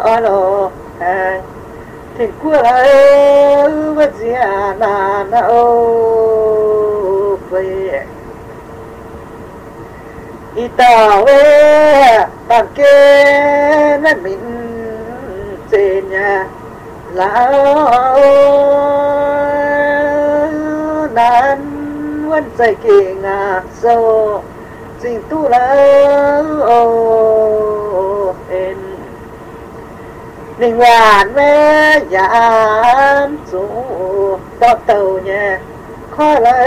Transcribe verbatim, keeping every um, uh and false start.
ở lò hàng thì qua lại với gia na na ô về y tao về tạm kê nên mình trên nhà lão nan vẫn dậy kỳ ngạc sâu xin tu lão em mình hoàn với giảm số tao tàu nhà khó lại